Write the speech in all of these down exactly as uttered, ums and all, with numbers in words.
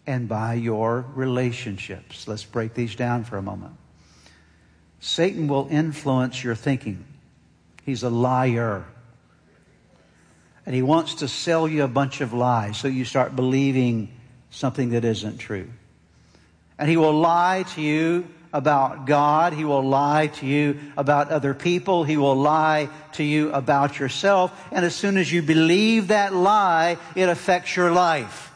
and by your relationships. Let's break these down for a moment. Satan will influence your thinking. He's a liar. And he wants to sell you a bunch of lies so you start believing something that isn't true. And he will lie to you about God. He will lie to you about other people. He will lie to you about yourself. And as soon as you believe that lie, it affects your life.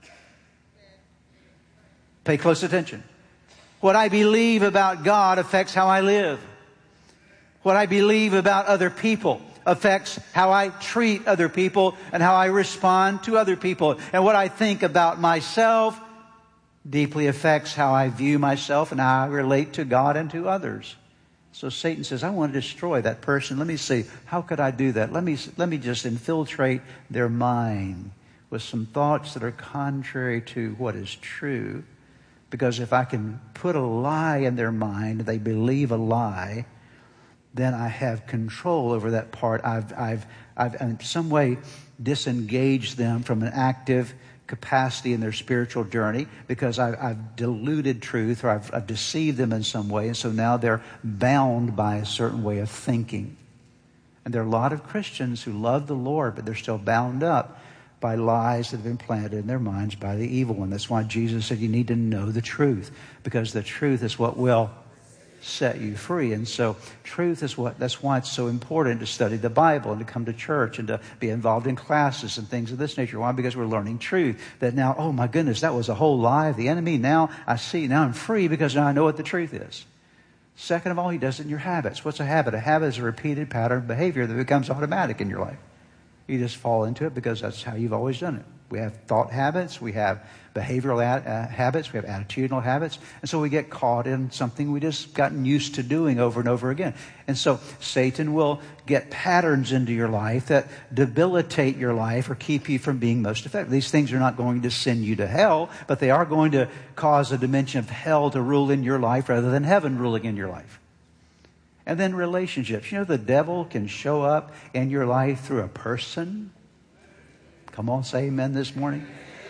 Pay close attention. What I believe about God affects how I live. What I believe about other people affects how I treat other people and how I respond to other people. And what I think about myself deeply affects how I view myself and how I relate to God and to others. So Satan says, I want to destroy that person. Let me see, how could I do that? Let me, let me just infiltrate their mind with some thoughts that are contrary to what is true. Because if I can put a lie in their mind, they believe a lie, then I have control over that part. I've, I've, I've in some way disengaged them from an active capacity in their spiritual journey because I've, I've diluted truth, or I've, I've deceived them in some way. And so now they're bound by a certain way of thinking. And there are a lot of Christians who love the Lord, but they're still bound up by lies that have been planted in their minds by the evil one. That's why Jesus said you need to know the truth, because the truth is what will set you free. And so truth is what, that's why it's so important to study the Bible and to come to church and to be involved in classes and things of this nature. Why? Because we're learning truth. That now, oh my goodness, that was a whole lie of the enemy. Now I see, now I'm free because now I know what the truth is. Second of all, he does it in your habits. What's a habit? A habit is a repeated pattern of behavior that becomes automatic in your life. You just fall into it because that's how you've always done it. We have thought habits, we have behavioral ad, uh, habits, we have attitudinal habits, and so we get caught in something we just gotten used to doing over and over again. And so Satan will get patterns into your life that debilitate your life or keep you from being most effective. These things are not going to send you to hell, but they are going to cause a dimension of hell to rule in your life rather than heaven ruling in your life. And then relationships. You know, the devil can show up in your life through a person. Come on, say amen this morning.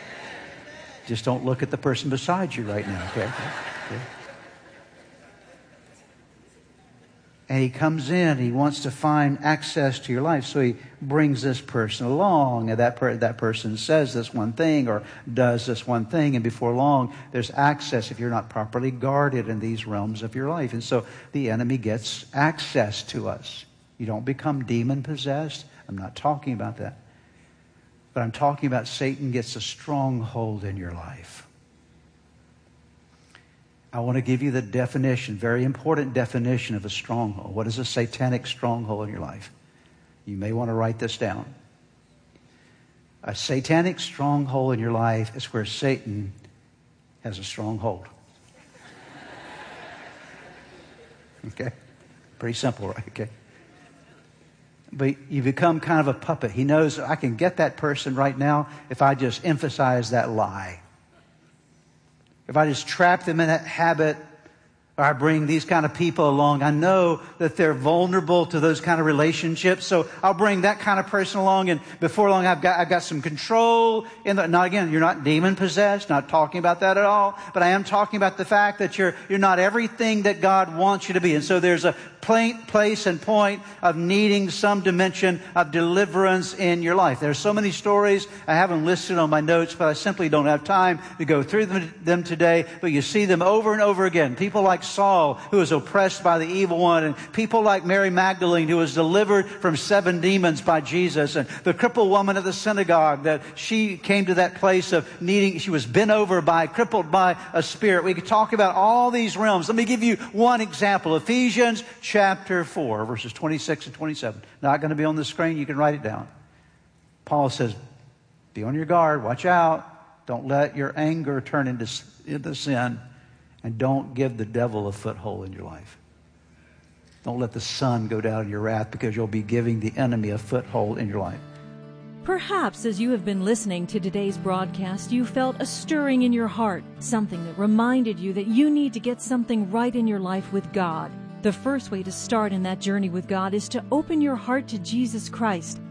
Just don't look at the person beside you right now, okay? okay. And he comes in, he wants to find access to your life, so he brings this person along, and that, per- that person says this one thing or does this one thing, and before long, there's access if you're not properly guarded in these realms of your life. And so the enemy gets access to us. You don't become demon-possessed. I'm not talking about that. But I'm talking about Satan gets a stronghold in your life. I want to give you the definition, very important definition of a stronghold. What is a satanic stronghold in your life? You may want to write this down. A satanic stronghold in your life is where Satan has a stronghold. Okay? Pretty simple, right? Okay. But you become kind of a puppet. He knows I can get that person right now if I just emphasize that lie. If I just trap them in that habit, or I bring these kind of people along, I know that they're vulnerable to those kind of relationships. So I'll bring that kind of person along, and before long I've got I've got some control. In the, now again, you're not demon possessed, not talking about that at all, but I am talking about the fact that you're you're not everything that God wants you to be. And so there's a place and point of needing some dimension of deliverance in your life. There are so many stories I haven't listed on my notes, but I simply don't have time to go through them, them today. But you see them over and over again. People like Saul, who was oppressed by the evil one, and people like Mary Magdalene, who was delivered from seven demons by Jesus, and the crippled woman at the synagogue, that she came to that place of needing, she was bent over by, crippled by a spirit. We could talk about all these realms. Let me give you one example. Ephesians chapter four, verses twenty-six and twenty-seven. Not going to be on the screen. You can write it down. Paul says, be on your guard. Watch out. Don't let your anger turn into, into sin. And don't give the devil a foothold in your life. Don't let the sun go down in your wrath, because you'll be giving the enemy a foothold in your life. Perhaps as you have been listening to today's broadcast, you felt a stirring in your heart, something that reminded you that you need to get something right in your life with God. The first way to start in that journey with God is to open your heart to Jesus Christ.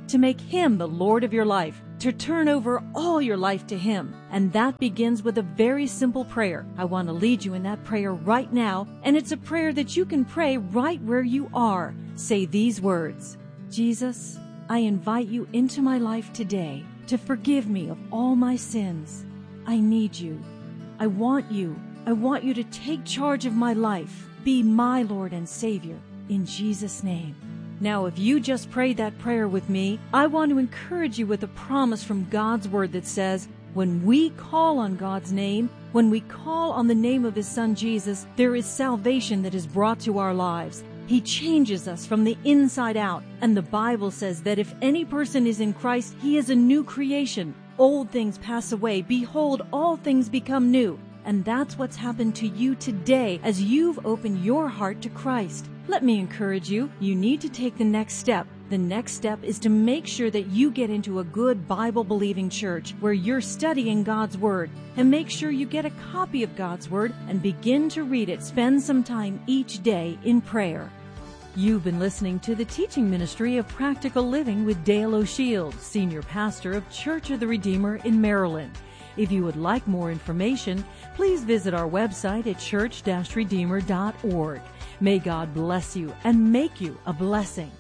to make Him the Lord of your life, to turn over all your life to Him. And that begins with a very simple prayer. I want to lead you in that prayer right now, and it's a prayer that you can pray right where you are. Say these words: Jesus, I invite you into my life today to forgive me of all my sins. I need you. I want you. I want you to take charge of my life. Be my Lord and Savior. In Jesus' name. Now, if you just prayed that prayer with me, I want to encourage you with a promise from God's Word that says, when we call on God's name, when we call on the name of His Son Jesus, there is salvation that is brought to our lives. He changes us from the inside out. And the Bible says that if any person is in Christ, he is a new creation. Old things pass away. Behold, all things become new. And that's what's happened to you today as you've opened your heart to Christ. Let me encourage you, you need to take the next step. The next step is to make sure that you get into a good Bible-believing church where you're studying God's Word. And make sure you get a copy of God's Word and begin to read it. Spend some time each day in prayer. You've been listening to the teaching ministry of Practical Living with Dale O'Shields, Senior Pastor of Church of the Redeemer in Maryland. If you would like more information, please visit our website at church dash redeemer dot org. May God bless you and make you a blessing.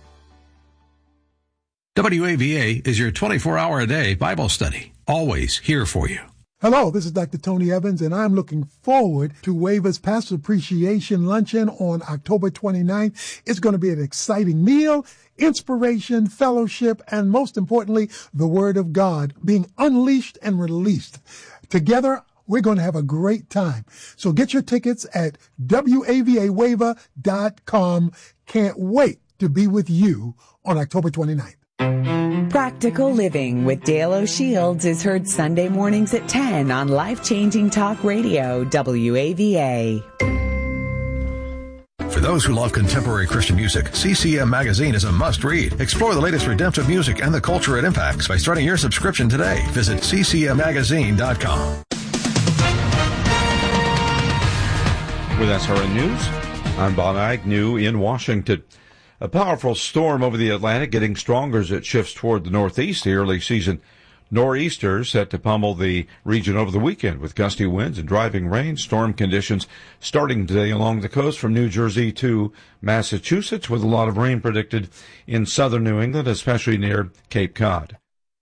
W A V A is your twenty-four hour a day Bible study, always here for you. Hello, this is Doctor Tony Evans, and I'm looking forward to WAVA's Pastor Appreciation Luncheon on October twenty-ninth. It's going to be an exciting meal, inspiration, fellowship, and most importantly, the Word of God being unleashed and released. Together, we're going to have a great time. So get your tickets at W A V A wava dot com. Can't wait to be with you on October twenty-ninth. Practical Living with Dale O'Shields is heard Sunday mornings at ten on Life Changing Talk Radio, W A V A. For those who love contemporary Christian music, C C M Magazine is a must-read. Explore the latest redemptive music and the culture it impacts by starting your subscription today. Visit c c m magazine dot com. With S R N News, I'm Bob Agnew in Washington. A powerful storm over the Atlantic getting stronger as it shifts toward the northeast. The early season nor'easters set to pummel the region over the weekend with gusty winds and driving rain. Storm conditions starting today along the coast from New Jersey to Massachusetts, with a lot of rain predicted in southern New England, especially near Cape Cod.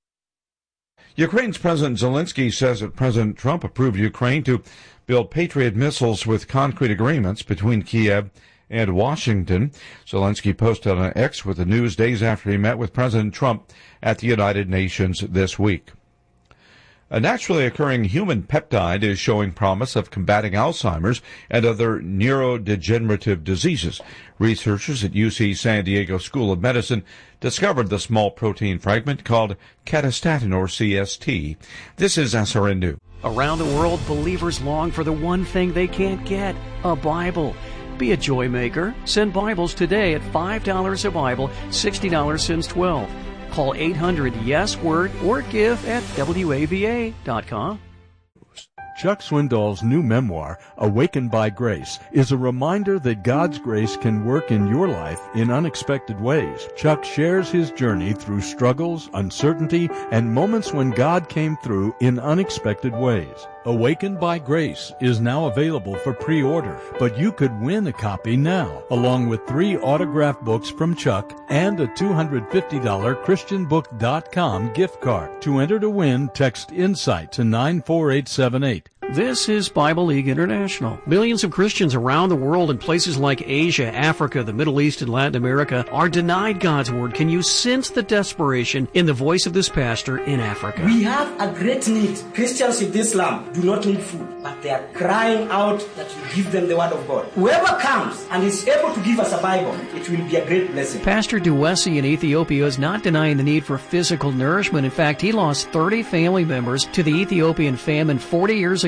Ukraine's President Zelensky says that President Trump approved Ukraine to build Patriot missiles with concrete agreements between Kiev and Washington. Zelensky posted on X with the news days after he met with President Trump at the United Nations this week. A naturally occurring human peptide is showing promise of combating Alzheimer's and other neurodegenerative diseases. Researchers at U C San Diego School of Medicine discovered the small protein fragment called catastatin, or C S T. This is S R N News. Around the world, believers long for the one thing they can't get, a Bible. Be a joy maker. Send Bibles today at five dollars a Bible, sixty dollars since twelve. Call eight hundred yes word or give at W A V A dot com. Chuck Swindoll's new memoir, Awakened by Grace, is a reminder that God's grace can work in your life in unexpected ways. Chuck shares his journey through struggles, uncertainty, and moments when God came through in unexpected ways. Awakened by Grace is now available for pre-order, but you could win a copy now, along with three autographed books from Chuck and a two hundred fifty dollars christian book dot com gift card. To enter to win, text INSIGHT to nine four eight seven eight. This is Bible League International. Millions of Christians around the world in places like Asia, Africa, the Middle East, and Latin America are denied God's Word. Can you sense the desperation in the voice of this pastor in Africa? We have a great need. Christians in Islam do not need food, but they are crying out that you give them the Word of God. Whoever comes and is able to give us a Bible, it will be a great blessing. Pastor Duwesi in Ethiopia is not denying the need for physical nourishment. In fact, he lost thirty family members to the Ethiopian famine forty years ago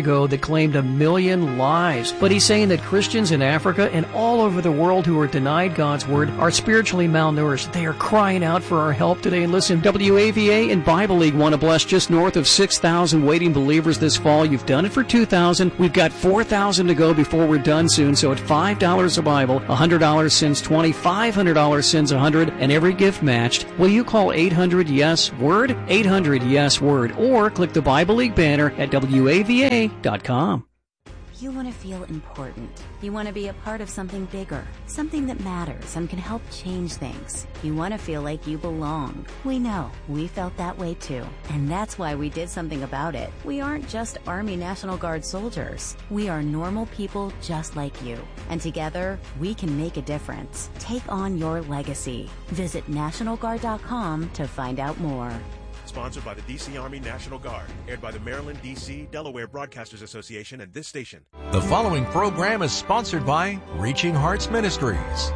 ago that claimed a million lives. But he's saying that Christians in Africa and all over the world who are denied God's Word are spiritually malnourished. They are crying out for our help today. And listen, W A V A and Bible League want to bless just north of six thousand waiting believers this fall. You've done it for two thousand. We've got four thousand to go before we're done soon. So at five dollars a Bible, one hundred dollars sends twenty, five hundred dollars sends one hundred, and every gift matched. Will you call eight hundred yes word? eight hundred yes word. Or click the Bible League banner at W A V A dot com. You want to feel important. You want to be a part of something bigger, something that matters and can help change things. You want to feel like you belong. We know. We felt that way too. And that's why we did something about it. We aren't just Army National Guard soldiers. We are normal people just like you. And together, we can make a difference. Take on your legacy. Visit National Guard dot com to find out more. Sponsored by the D C Army National Guard. Aired by the Maryland, D C, Delaware Broadcasters Association and this station. The following program is sponsored by Reaching Hearts Ministries.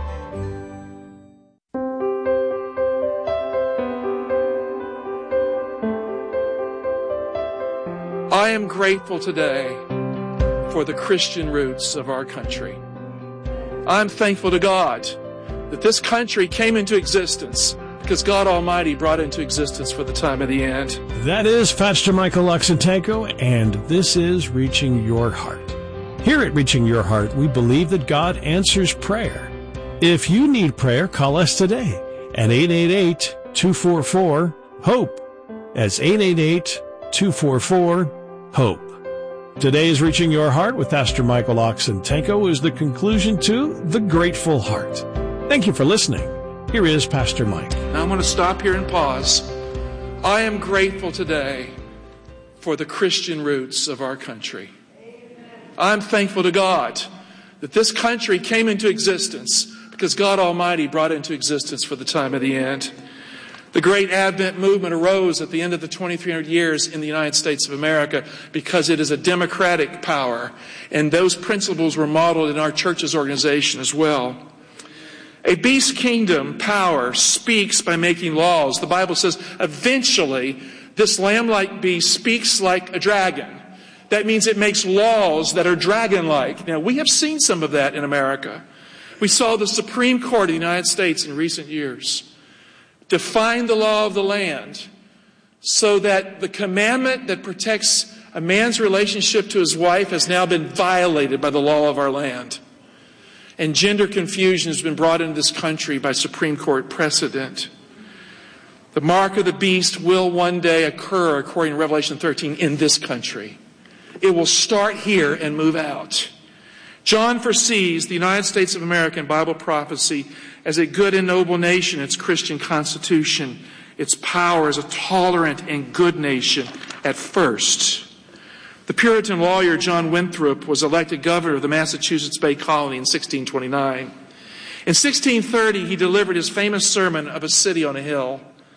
I am grateful today for the Christian roots of our country. I'm thankful to God that this country came into existence because God Almighty brought it into existence for the time of the end. That is Pastor Michael Oxentenko, and this is Reaching Your Heart. Here at Reaching Your Heart, we believe that God answers prayer. If you need prayer, call us today at eight eight eight, two four four, HOPE. That's eight eight eight, two four four, HOPE. Today's Reaching Your Heart with Pastor Michael Oxentenko is the conclusion to The Grateful Heart. Thank you for listening. Here is Pastor Mike. Now I'm going to stop here and pause. I am grateful today for the Christian roots of our country. I'm thankful to God that this country came into existence because God Almighty brought it into existence for the time of the end. The great Advent movement arose at the end of the twenty-three hundred years in the United States of America because it is a democratic power, and those principles were modeled in our church's organization as well. A beast kingdom power speaks by making laws. The Bible says eventually this lamb-like beast speaks like a dragon. That means it makes laws that are dragon-like. Now, we have seen some of that in America. We saw the Supreme Court of the United States in recent years define the law of the land so that the commandment that protects a man's relationship to his wife has now been violated by the law of our land. And gender confusion has been brought into this country by Supreme Court precedent. The mark of the beast will one day occur, according to Revelation thirteen, in this country. It will start here and move out. John foresees the United States of America in Bible prophecy as a good and noble nation, its Christian constitution, its power as a tolerant and good nation at first. The Puritan lawyer John Winthrop was elected governor of the Massachusetts Bay Colony in sixteen twenty-nine. In sixteen thirty, he delivered his famous sermon of a city on a hill.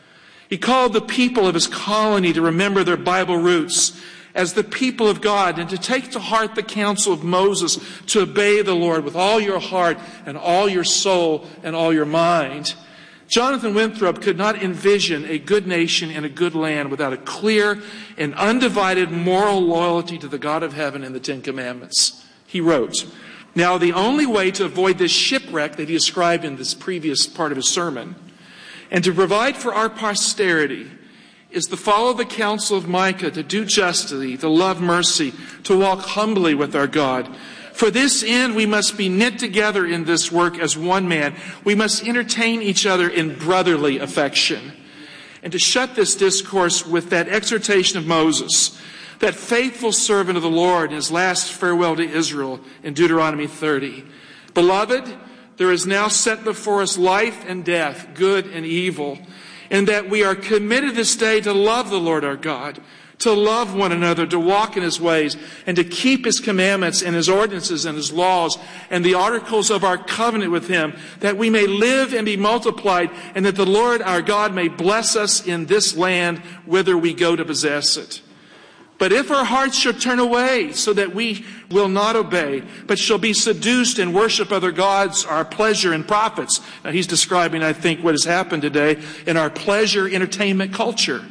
He called the people of his colony to remember their Bible roots as the people of God and to take to heart the counsel of Moses to obey the Lord with all your heart and all your soul and all your mind. Jonathan Winthrop could not envision a good nation and a good land without a clear and undivided moral loyalty to the God of heaven and the Ten Commandments. He wrote, "Now the only way to avoid this shipwreck that he described in this previous part of his sermon and to provide for our posterity is to follow the counsel of Micah, to do justly, to love mercy, to walk humbly with our God. For this end, we must be knit together in this work as one man. We must entertain each other in brotherly affection." And to shut this discourse with that exhortation of Moses, that faithful servant of the Lord in his last farewell to Israel in Deuteronomy thirty. "Beloved, there is now set before us life and death, good and evil, and that we are committed this day to love the Lord our God, to love one another, to walk in his ways, and to keep his commandments and his ordinances and his laws and the articles of our covenant with him, that we may live and be multiplied, and that the Lord our God may bless us in this land whither we go to possess it. But if our hearts shall turn away so that we will not obey, but shall be seduced and worship other gods, our pleasure and profits." Now he's describing, I think, what has happened today in our pleasure entertainment culture.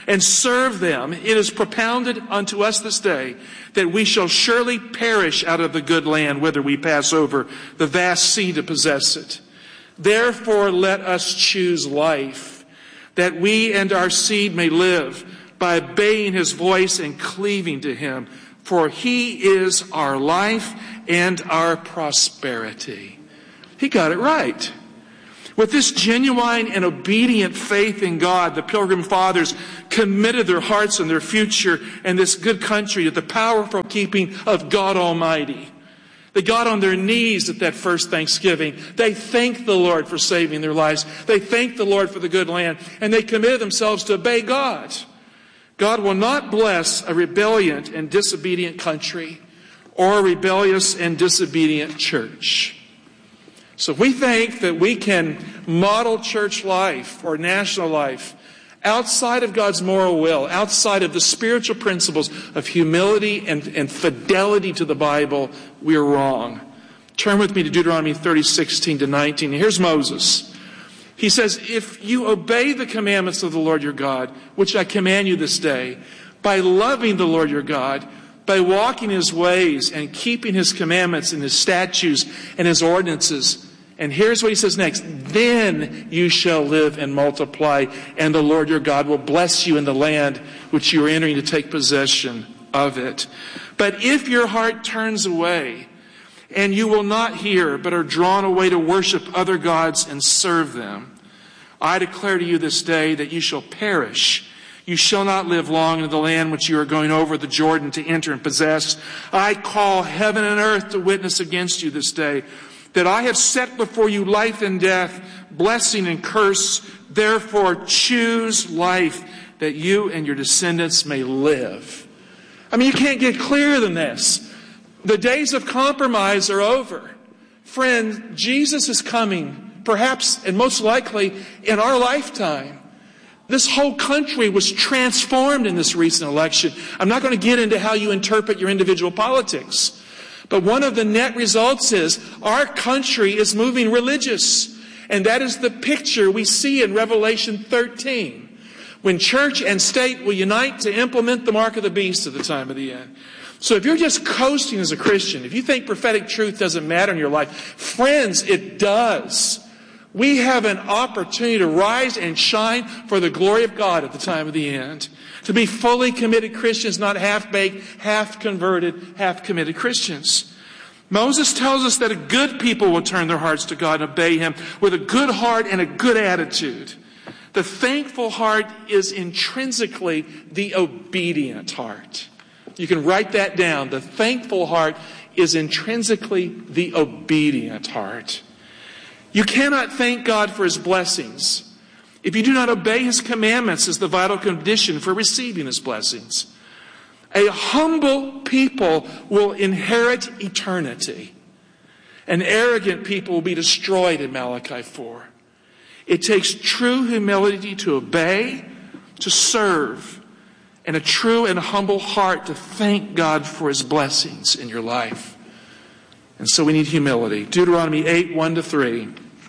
and serve them, it is propounded unto us this day that we shall surely perish out of the good land whither we pass over the vast sea to possess it. Therefore let us choose life, that we and our seed may live by obeying his voice and cleaving to him. For he is our life and our prosperity. He got it right. With this genuine and obedient faith in God, the Pilgrim Fathers committed their hearts and their future and this good country to the powerful keeping of God Almighty. They got on their knees at that first Thanksgiving. They thanked the Lord for saving their lives. They thanked the Lord for the good land. And they committed themselves to obey God. God will not bless a rebellious and disobedient country or a rebellious and disobedient church. So we think that we can model church life or national life outside of God's moral will, outside of the spiritual principles of humility and, and fidelity to the Bible. We are wrong. Turn with me to Deuteronomy thirty, sixteen to nineteen. Here's Moses. He says, if you obey the commandments of the Lord your God, which I command you this day, by loving the Lord your God, by walking his ways and keeping his commandments and his statutes and his ordinances. And here's what he says next. Then you shall live and multiply, and the Lord your God will bless you in the land which you are entering to take possession of it. But if your heart turns away, and you will not hear, but are drawn away to worship other gods and serve them, I declare to you this day that you shall perish. You shall not live long in the land which you are going over the Jordan to enter and possess. I call heaven and earth to witness against you this day, that I have set before you life and death, blessing and curse. Therefore choose life, that you and your descendants may live. I mean, you can't get clearer than this. The days of compromise are over. Friend, Jesus is coming, perhaps and most likely in our lifetime. This whole country was transformed in this recent election. I'm not going to get into how you interpret your individual politics. But one of the net results is our country is moving religious. And that is the picture we see in Revelation thirteen. When church and state will unite to implement the mark of the beast at the time of the end. So if you're just coasting as a Christian, if you think prophetic truth doesn't matter in your life, friends, it does. We have an opportunity to rise and shine for the glory of God at the time of the end. To be fully committed Christians, not half-baked, half-converted, half-committed Christians. Moses tells us that a good people will turn their hearts to God and obey him with a good heart and a good attitude. The thankful heart is intrinsically the obedient heart. You can write that down. The thankful heart is intrinsically the obedient heart. You cannot thank God for his blessings if you do not obey his commandments as the vital condition for receiving his blessings. A humble people will inherit eternity. An arrogant people will be destroyed in Malachi four. It takes true humility to obey, to serve, and a true and humble heart to thank God for his blessings in your life. And so we need humility. Deuteronomy eight, one to three.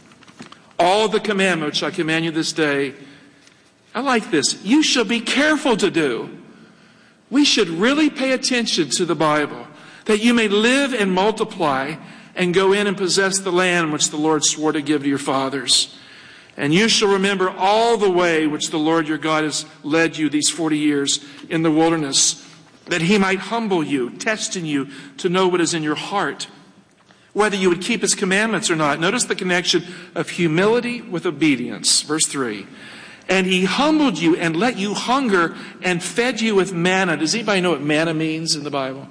All the commandments I command you this day. I like this. You shall be careful to do. We should really pay attention to the Bible, that you may live and multiply and go in and possess the land which the Lord swore to give to your fathers. And you shall remember all the way which the Lord your God has led you these forty years in the wilderness, that he might humble you, testing you to know what is in your heart, whether you would keep his commandments or not. Notice the connection of humility with obedience. Verse three. And he humbled you and let you hunger and fed you with manna. Does anybody know what manna means in the Bible?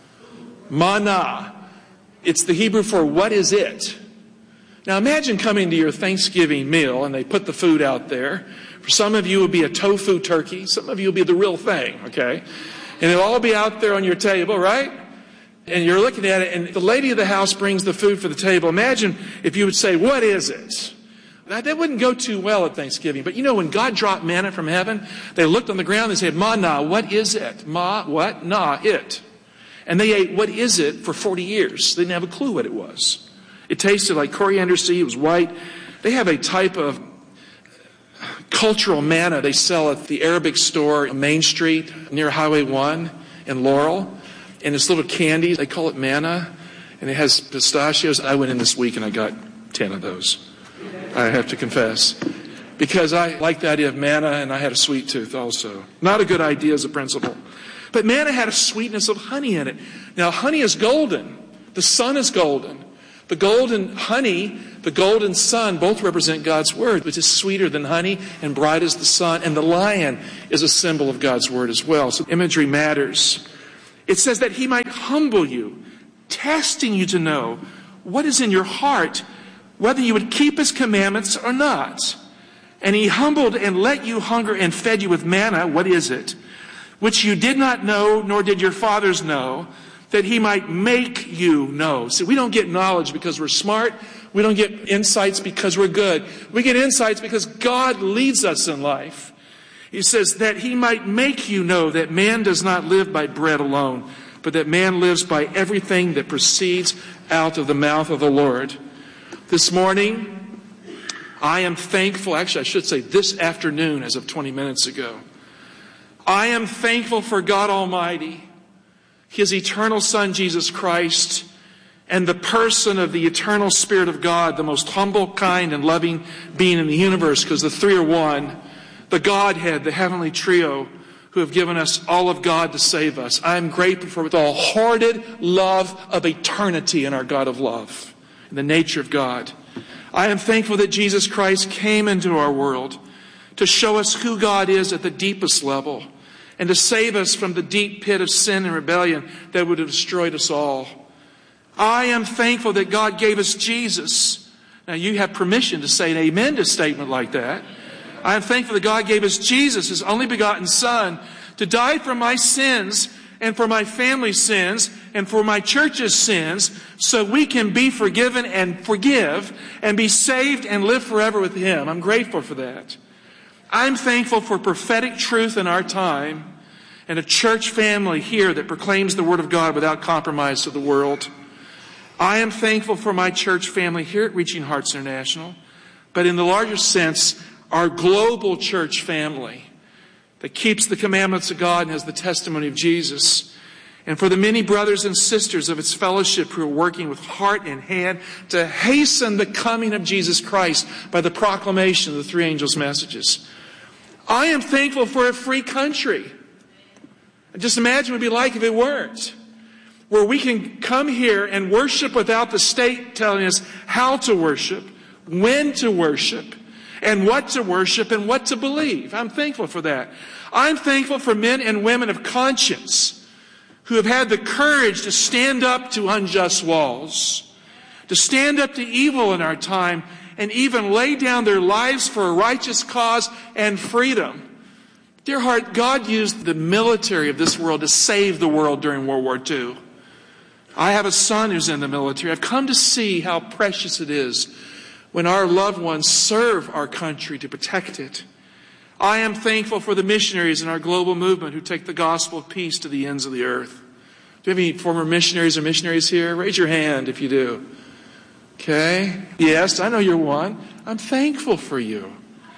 Manna. It's the Hebrew for what is it? Now imagine coming to your Thanksgiving meal and they put the food out there. For some of you it will be a tofu turkey. Some of you will be the real thing, okay? And it'll all be out there on your table, right? And you're looking at it, and the lady of the house brings the food for the table. Imagine if you would say, what is it? Now, that wouldn't go too well at Thanksgiving. But you know, when God dropped manna from heaven, they looked on the ground and said, Ma-na, what is it? Ma, what? Na, it. And they ate what is it for forty years. They didn't have a clue what it was. It tasted like coriander seed. It was white. They have a type of cultural manna they sell at the Arabic store on Main Street near Highway one in Laurel. And it's little candies. They call it manna. And it has pistachios. I went in this week and I got ten of those. I have to confess. Because I like the idea of manna, and I had a sweet tooth also. Not a good idea as a principle. But manna had a sweetness of honey in it. Now, honey is golden. The sun is golden. The golden honey, the golden sun, both represent God's word, which is sweeter than honey and bright as the sun. And the lion is a symbol of God's word as well. So imagery matters. It says that he might humble you, testing you to know what is in your heart, whether you would keep his commandments or not. And he humbled and let you hunger and fed you with manna. What is it? Which you did not know, nor did your fathers know, that he might make you know. See, we don't get knowledge because we're smart. We don't get insights because we're good. We get insights because God leads us in life. He says that he might make you know that man does not live by bread alone, but that man lives by everything that proceeds out of the mouth of the Lord. This morning, I am thankful, actually I should say this afternoon as of twenty minutes ago. I am thankful for God Almighty, his eternal Son, Jesus Christ, and the person of the eternal Spirit of God, the most humble, kind, and loving being in the universe, because the three are one, the Godhead, the heavenly trio, who have given us all of God to save us. I am grateful for the hoarded love of eternity in our God of love, in the nature of God. I am thankful that Jesus Christ came into our world to show us who God is at the deepest level and to save us from the deep pit of sin and rebellion that would have destroyed us all. I am thankful that God gave us Jesus. Now you have permission to say an amen to a statement like that. I am thankful that God gave us Jesus, his only begotten Son, to die for my sins and for my family's sins and for my church's sins, so we can be forgiven and forgive and be saved and live forever with him. I'm grateful for that. I'm thankful for prophetic truth in our time and a church family here that proclaims the Word of God without compromise to the world. I am thankful for my church family here at Reaching Hearts International, but in the larger sense, our global church family that keeps the commandments of God and has the testimony of Jesus. And for the many brothers and sisters of its fellowship who are working with heart and hand to hasten the coming of Jesus Christ by the proclamation of the three angels' messages. I am thankful for a free country. Just imagine what it would be like if it weren't. Where we can come here and worship without the state telling us how to worship, when to worship, and what to worship and what to believe. I'm thankful for that. I'm thankful for men and women of conscience who have had the courage to stand up to unjust walls, to stand up to evil in our time, and even lay down their lives for a righteous cause and freedom. Dear heart, God used the military of this world to save the world during World War Two. I have a son who's in the military. I've come to see how precious it is when our loved ones serve our country to protect it. I am thankful for the missionaries in our global movement who take the gospel of peace to the ends of the earth. Do you have any former missionaries or missionaries here? Raise your hand if you do. Okay? Yes, I know you're one. I'm thankful for you.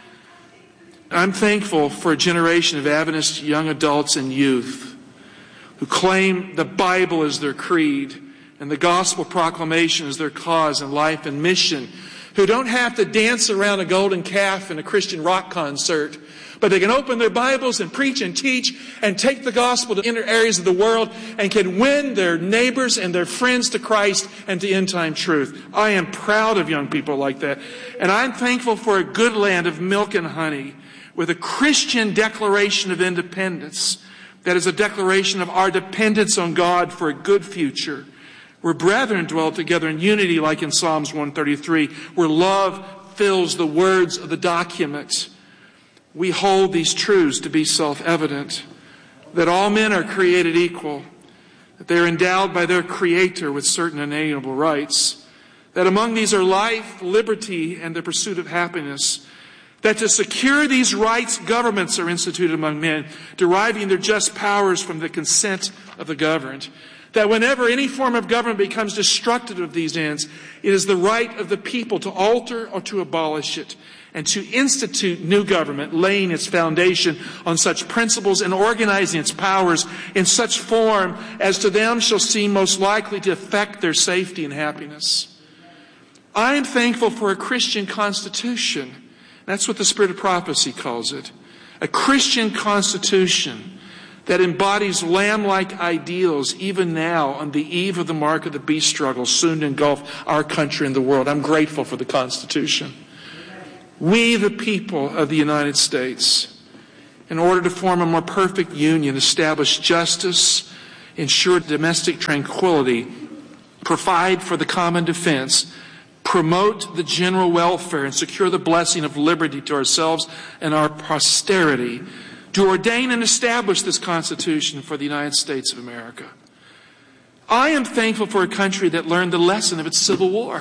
I'm thankful for a generation of Adventist young adults and youth who claim the Bible as their creed and the gospel proclamation as their cause in life and mission, who don't have to dance around a golden calf in a Christian rock concert, but they can open their Bibles and preach and teach and take the gospel to inner areas of the world and can win their neighbors and their friends to Christ and to end-time truth. I am proud of young people like that. And I'm thankful for a good land of milk and honey with a Christian declaration of independence that is a declaration of our dependence on God for a good future, where brethren dwell together in unity like in Psalms one thirty-three, where love fills the words of the document. We hold these truths to be self-evident, that all men are created equal, that they are endowed by their Creator with certain inalienable rights, that among these are life, liberty, and the pursuit of happiness, that to secure these rights, governments are instituted among men, deriving their just powers from the consent of the governed, that whenever any form of government becomes destructive of these ends, it is the right of the people to alter or to abolish it, and to institute new government, laying its foundation on such principles and organizing its powers in such form as to them shall seem most likely to affect their safety and happiness. I am thankful for a Christian constitution. That's what the Spirit of Prophecy calls it. A Christian constitution that embodies lamb-like ideals even now on the eve of the mark of the beast struggle soon to engulf our country and the world. I'm grateful for the Constitution. We, the people of the United States, in order to form a more perfect union, establish justice, ensure domestic tranquility, provide for the common defense, promote the general welfare, and secure the blessing of liberty to ourselves and our posterity, to ordain and establish this Constitution for the United States of America. I am thankful for a country that learned the lesson of its Civil War.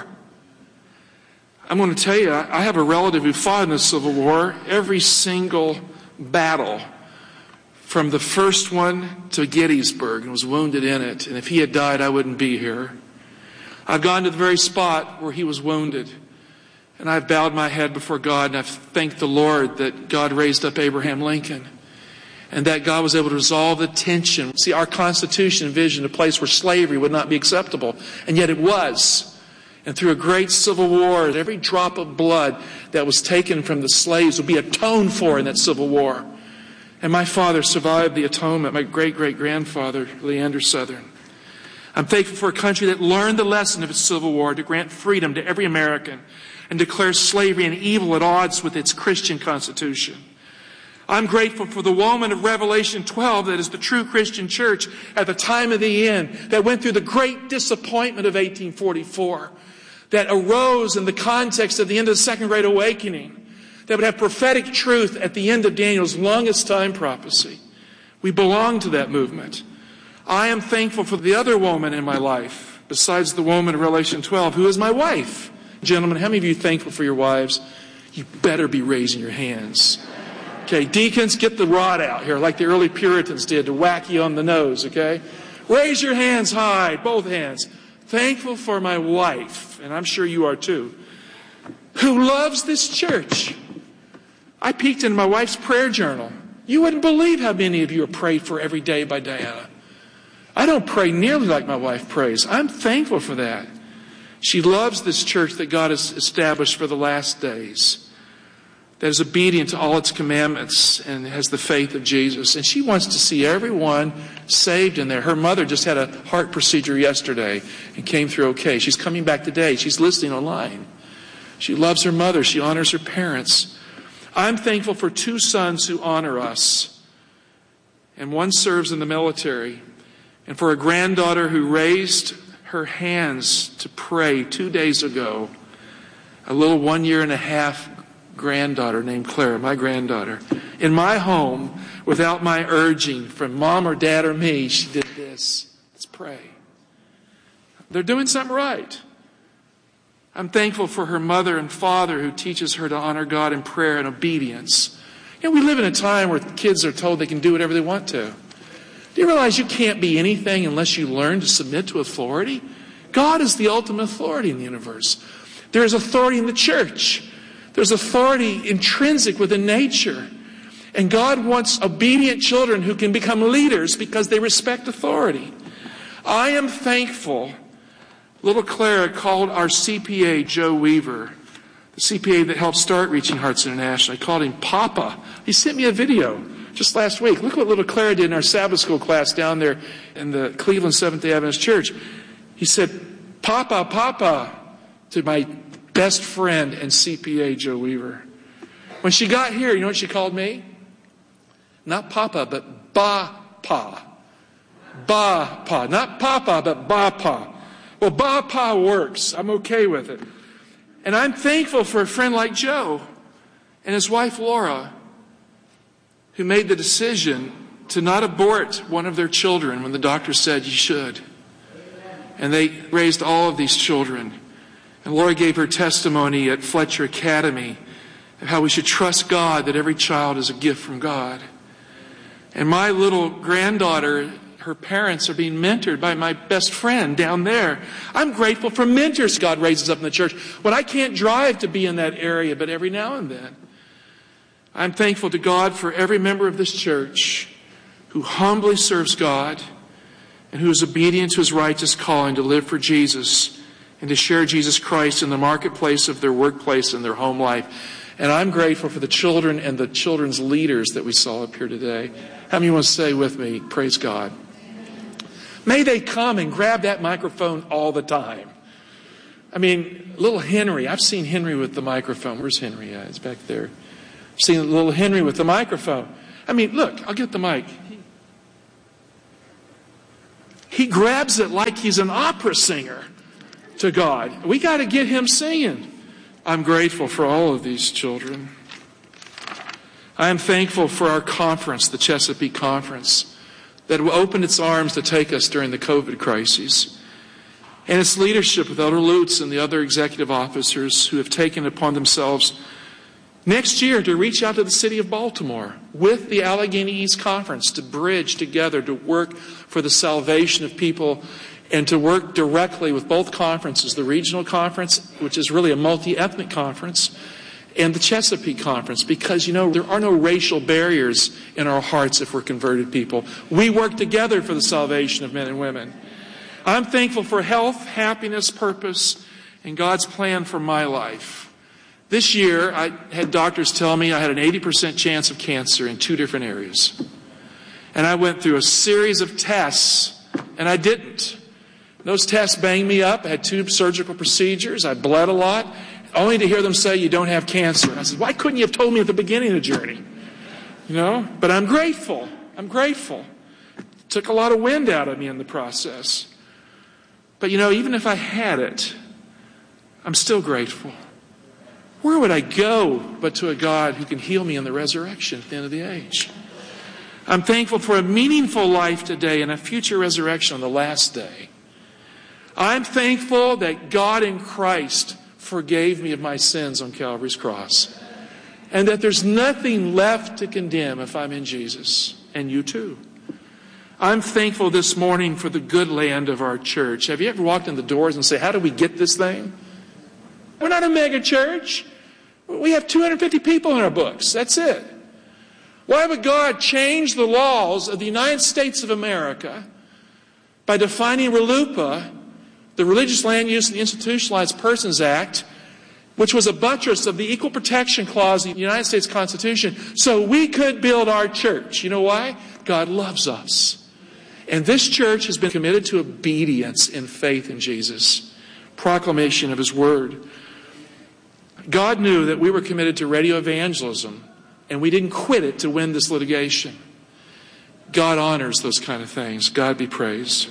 I'm going to tell you, I have a relative who fought in the Civil War, every single battle, from the first one to Gettysburg, and was wounded in it. And if he had died, I wouldn't be here. I've gone to the very spot where he was wounded. And I've bowed my head before God, and I've thanked the Lord that God raised up Abraham Lincoln, and that God was able to resolve the tension. See, our Constitution envisioned a place where slavery would not be acceptable, and yet it was. And through a great civil war, every drop of blood that was taken from the slaves would be atoned for in that civil war. And my father survived the atonement, my great-great-grandfather, Leander Southern. I'm thankful for a country that learned the lesson of its Civil War to grant freedom to every American and declare slavery an evil at odds with its Christian Constitution. I'm grateful for the woman of Revelation twelve that is the true Christian church at the time of the end, that went through the great disappointment of eighteen forty-four, that arose in the context of the end of the Second Great Awakening, that would have prophetic truth at the end of Daniel's longest time prophecy. We belong to that movement. I am thankful for the other woman in my life, besides the woman of Revelation twelve, who is my wife. Gentlemen, how many of you are thankful for your wives? You better be raising your hands. Okay, deacons, get the rod out here like the early Puritans did to whack you on the nose, okay? Raise your hands high, both hands. Thankful for my wife, and I'm sure you are too, who loves this church. I peeked into my wife's prayer journal. You wouldn't believe how many of you are prayed for every day by Diana. I don't pray nearly like my wife prays. I'm thankful for that. She loves this church that God has established for the last days, that is obedient to all its commandments and has the faith of Jesus. And she wants to see everyone saved in there. Her mother just had a heart procedure yesterday and came through okay. She's coming back today. She's listening online. She loves her mother. She honors her parents. I'm thankful for two sons who honor us, and one serves in the military, and for a granddaughter who raised her hands to pray two days ago, a little one year and a half granddaughter named Clara, my granddaughter. In my home, without my urging from mom or dad or me, she did this. Let's pray. They're doing something right. I'm thankful for her mother and father who teaches her to honor God in prayer and obedience. You know, we live in a time where kids are told they can do whatever they want to. Do you realize you can't be anything unless you learn to submit to authority? God is the ultimate authority in the universe. There is authority in the church. There's authority intrinsic within nature. And God wants obedient children who can become leaders because they respect authority. I am thankful. Little Clara called our C P A, Joe Weaver, the C P A that helped start Reaching Hearts International. I called him Papa. He sent me a video just last week. Look what little Clara did in our Sabbath school class down there in the Cleveland Seventh-day Adventist Church. He said, Papa, Papa, to my best friend and C P A, Joe Weaver. When she got here, you know what she called me? Not Papa, but Ba-Pa. Ba-Pa. Not Papa, but Ba-Pa. Well, Ba-Pa works. I'm okay with it. And I'm thankful for a friend like Joe and his wife, Laura, who made the decision to not abort one of their children when the doctor said you should. And they raised all of these children. And Laura gave her testimony at Fletcher Academy of how we should trust God, that every child is a gift from God. And my little granddaughter, her parents are being mentored by my best friend down there. I'm grateful for mentors God raises up in the church. When I can't drive to be in that area, but every now and then. I'm thankful to God for every member of this church who humbly serves God and who is obedient to his righteous calling to live for Jesus and to share Jesus Christ in the marketplace of their workplace and their home life. And I'm grateful for the children and the children's leaders that we saw up here today. How many want to say with me, praise God? May they come and grab that microphone all the time. I mean, little Henry, I've seen Henry with the microphone. Where's Henry at? It's back there. I've seen little Henry with the microphone. I mean, look, I'll get the mic. He grabs it like he's an opera singer to God. We got to get him singing. I'm grateful for all of these children. I am thankful for our conference, the Chesapeake Conference, that opened its arms to take us during the COVID crisis. And its leadership with Elder Lutz and the other executive officers who have taken it upon themselves next year to reach out to the city of Baltimore with the Allegheny East Conference to bridge together, to work for the salvation of people and to work directly with both conferences, the regional conference, which is really a multi-ethnic conference, and the Chesapeake Conference, because, you know, there are no racial barriers in our hearts if we're converted people. We work together for the salvation of men and women. I'm thankful for health, happiness, purpose, and God's plan for my life. This year, I had doctors tell me I had an eighty percent chance of cancer in two different areas. And I went through a series of tests, and I didn't. Those tests banged me up. I had two surgical procedures. I bled a lot, only to hear them say you don't have cancer. And I said, why couldn't you have told me at the beginning of the journey? You know, but I'm grateful. I'm grateful. It took a lot of wind out of me in the process. But, you know, even if I had it, I'm still grateful. Where would I go but to a God who can heal me in the resurrection at the end of the age? I'm thankful for a meaningful life today and a future resurrection on the last day. I'm thankful that God in Christ forgave me of my sins on Calvary's cross. And that there's nothing left to condemn if I'm in Jesus. And you too. I'm thankful this morning for the good land of our church. Have you ever walked in the doors and say, how do we get this thing? We're not a mega church. We have two hundred fifty people in our books. That's it. Why would God change the laws of the United States of America by defining RLUIPA, the Religious Land Use and Institutionalized Persons Act, which was a buttress of the Equal Protection Clause of the United States Constitution, so we could build our church? You know why? God loves us. And this church has been committed to obedience in faith in Jesus, proclamation of His Word. God knew that we were committed to radio evangelism, and we didn't quit it to win this litigation. God honors those kind of things. God be praised.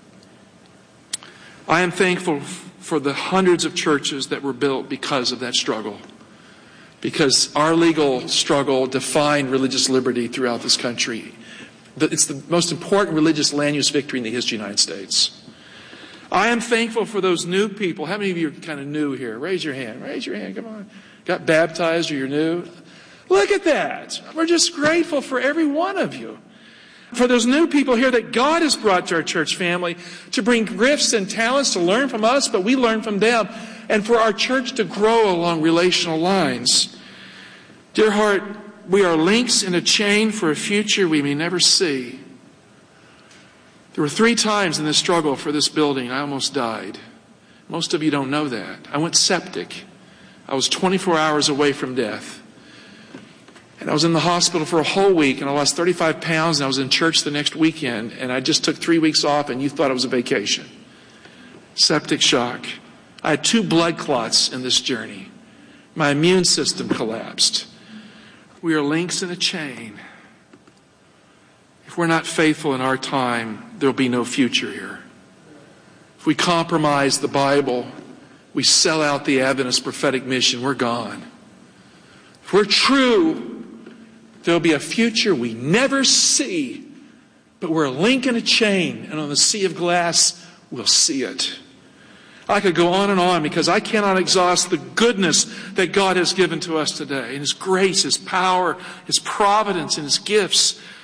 I am thankful for the hundreds of churches that were built because of that struggle. Because our legal struggle defined religious liberty throughout this country. It's the most important religious land use victory in the history of the United States. I am thankful for those new people. How many of you are kind of new here? Raise your hand. Raise your hand. Come on. Got baptized or you're new? Look at that. We're just grateful for every one of you. For those new people here that God has brought to our church family to bring gifts and talents to learn from us, but we learn from them. And for our church to grow along relational lines. Dear heart, we are links in a chain for a future we may never see. There were three times in this struggle for this building I almost died. Most of you don't know that. I went septic. I was twenty-four hours away from death. And I was in the hospital for a whole week, and I lost thirty-five pounds, and I was in church the next weekend, and I just took three weeks off, and you thought it was a vacation. Septic shock. I had two blood clots in this journey. My immune system collapsed. We are links in a chain. If we're not faithful in our time, there'll be no future here. If we compromise the Bible, we sell out the Adventist prophetic mission, we're gone. If we're true, there'll be a future we never see, but we're a link in a chain, and on the sea of glass, we'll see it. I could go on and on because I cannot exhaust the goodness that God has given to us today, and His grace, His power, His providence, and His gifts.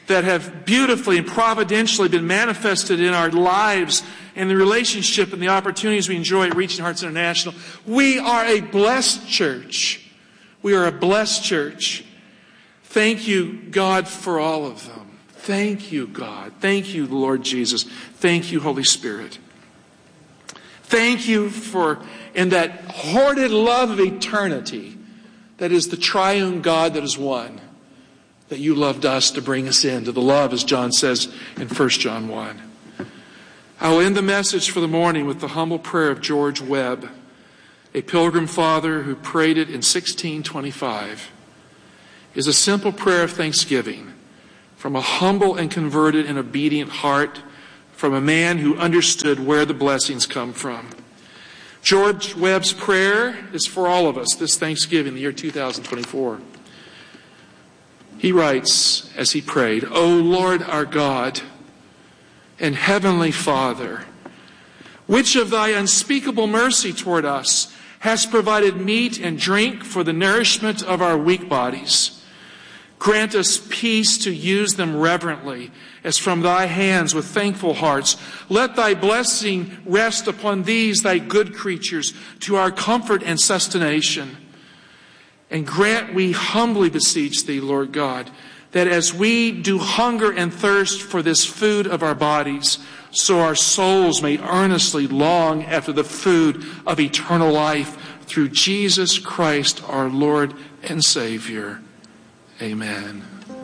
that have beautifully and providentially been manifested in our lives and the relationship and the opportunities we enjoy at Reaching Hearts International. We are a blessed church. We are a blessed church. Thank you, God, for all of them. Thank you, God. Thank you, Lord Jesus. Thank you, Holy Spirit. Thank you for, in that hoarded love of eternity, that is the triune God that is one, that you loved us to bring us into the love, as John says in First John one. I will end the message for the morning with the humble prayer of George Webb, a Pilgrim Father who prayed it in sixteen twenty-five. It is a simple prayer of thanksgiving from a humble and converted and obedient heart, from a man who understood where the blessings come from. George Webb's prayer is for all of us this Thanksgiving, the year two thousand twenty-four. He writes, as he prayed, O Lord our God and Heavenly Father, which of thy unspeakable mercy toward us has provided meat and drink for the nourishment of our weak bodies, grant us peace to use them reverently, as from thy hands with thankful hearts. Let thy blessing rest upon these thy good creatures to our comfort and sustentation. And grant, we humbly beseech thee, Lord God, that as we do hunger and thirst for this food of our bodies, so our souls may earnestly long after the food of eternal life through Jesus Christ our Lord and Savior. Amen.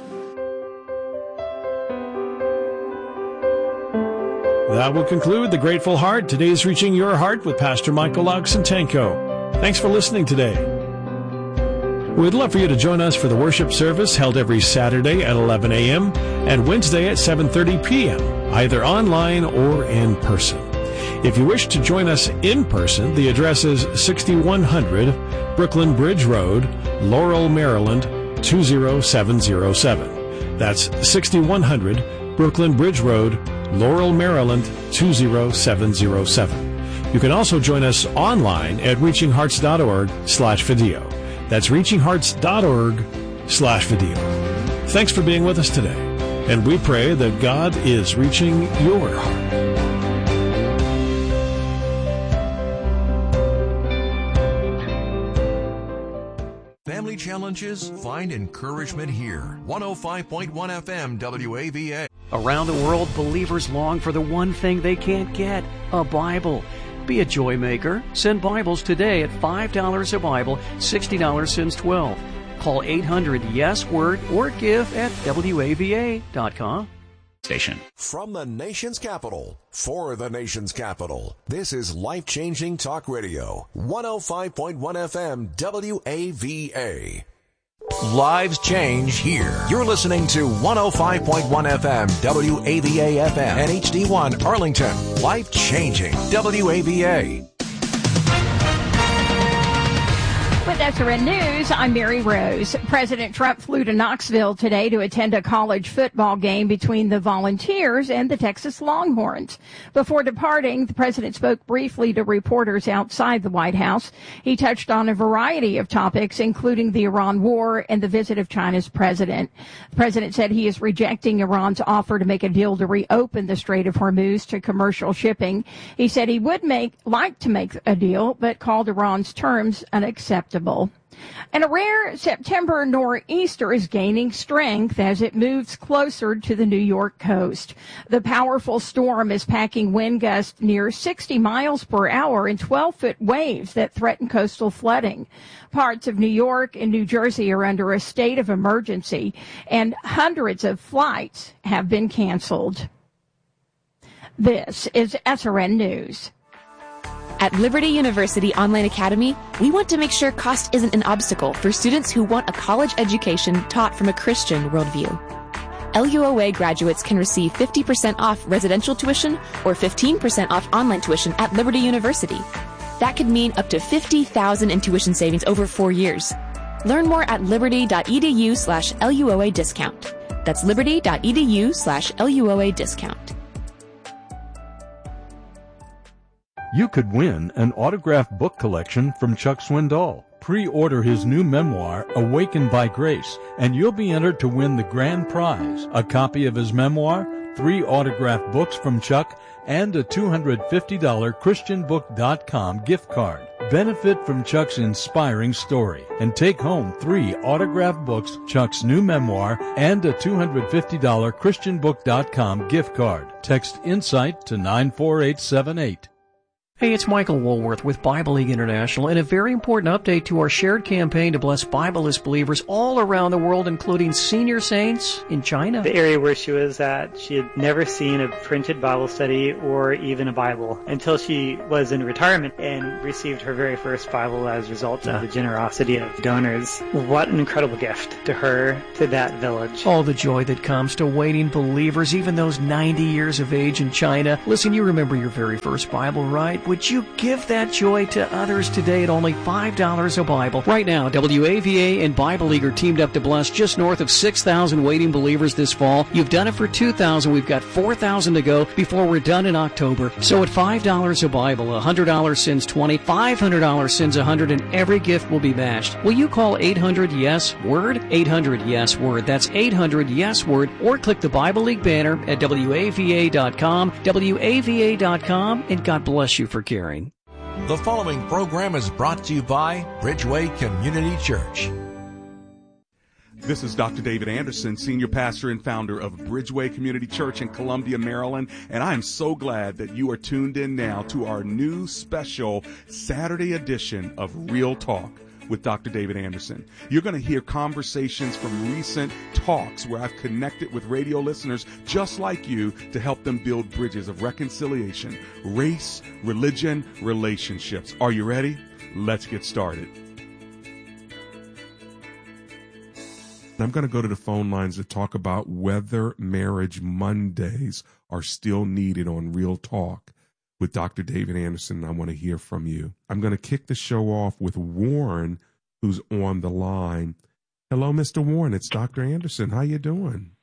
That will conclude The Grateful Heart. Today's Reaching Your Heart with Pastor Michael Oxentenko. Thanks for listening today. We'd love for you to join us for the worship service held every Saturday at eleven a.m. and Wednesday at seven thirty p.m., either online or in person. If you wish to join us in person, the address is sixty-one hundred Brooklyn Bridge Road, Laurel, Maryland, two zero seven zero seven. That's sixty-one hundred Brooklyn Bridge Road, Laurel, Maryland, two zero seven zero seven. You can also join us online at reachinghearts.org slash video. That's reachinghearts.org slash video. Thanks for being with us today, and we pray that God is reaching your heart. Family challenges? Find encouragement here. one oh five point one F M W A V A. Around the world, believers long for the one thing they can't get, a Bible. Be a joy maker. Send Bibles today at five dollars a Bible, sixty dollars since twelve. Call eight hundred yes word or give at W A V A dot com. Station. From the nation's capital, for the nation's capital, this is Life-Changing Talk Radio, one oh five point one F M W A V A. Lives change here. You're listening to one oh five point one F M W A V A F M and H D one Arlington. Life-changing W A V A. With S R N News, I'm Mary Rose. President Trump flew to Knoxville today to attend a college football game between the Volunteers and the Texas Longhorns. Before departing, the president spoke briefly to reporters outside the White House. He touched on a variety of topics, including the Iran war and the visit of China's president. The president said he is rejecting Iran's offer to make a deal to reopen the Strait of Hormuz to commercial shipping. He said he would make like to make a deal, but called Iran's terms unacceptable. And a rare September nor'easter is gaining strength as it moves closer to the New York coast. The powerful storm is packing wind gusts near sixty miles per hour and twelve-foot waves that threaten coastal flooding. Parts of New York and New Jersey are under a state of emergency, and hundreds of flights have been canceled. This is S R N News. At Liberty University Online Academy, we want to make sure cost isn't an obstacle for students who want a college education taught from a Christian worldview. L U O A graduates can receive fifty percent off residential tuition or fifteen percent off online tuition at Liberty University. That could mean up to fifty thousand dollars in tuition savings over four years. Learn more at liberty.edu slash LUOA discount. That's liberty.edu slash LUOA discount. You could win an autographed book collection from Chuck Swindoll. Pre-order his new memoir, Awakened by Grace, and you'll be entered to win the grand prize, a copy of his memoir, three autographed books from Chuck, and a two hundred fifty dollars Christian Book dot com gift card. Benefit from Chuck's inspiring story and take home three autographed books, Chuck's new memoir, and a two hundred fifty dollars Christian Book dot com gift card. Text INSIGHT to nine four eight seven eight. Hey, it's Michael Woolworth with Bible League International, and a very important update to our shared campaign to bless Bibleless believers all around the world, including senior saints in China. The area where she was at, she had never seen a printed Bible study or even a Bible until she was in retirement and received her very first Bible as a result of the generosity of donors. What an incredible gift to her, to that village. All the joy that comes to waiting believers, even those ninety years of age in China. Listen, you remember your very first Bible, right? Would you give that joy to others today at only five dollars a Bible? Right now, W A V A and Bible League are teamed up to bless just north of six thousand waiting believers this fall. You've done it for two thousand. We've got four thousand to go before we're done in October. So at five dollars a Bible, one hundred dollars sends twenty, five hundred dollars sends one hundred, and every gift will be matched. Will you call eight hundred yes word? eight hundred yes word. That's eight hundred yes word. Or click the Bible League banner at W A V A dot com, W A V A dot com, and God bless you for caring. The following program is brought to you by Bridgeway Community Church. This is Doctor David Anderson, Senior Pastor and Founder of Bridgeway Community Church in Columbia, Maryland, and I'm so glad that you are tuned in now to our new special Saturday edition of Real Talk with Doctor David Anderson. You're going to hear conversations from recent talks where I've connected with radio listeners just like you to help them build bridges of reconciliation, race, religion, relationships. Are you ready? Let's get started. I'm going to go to the phone lines to talk about whether Marriage Mondays are still needed on Real Talk with Doctor David Anderson. I want to hear from you. I'm going to kick the show off with Warren, who's on the line. Hello, Mister Warren. It's Doctor Anderson. How you doing?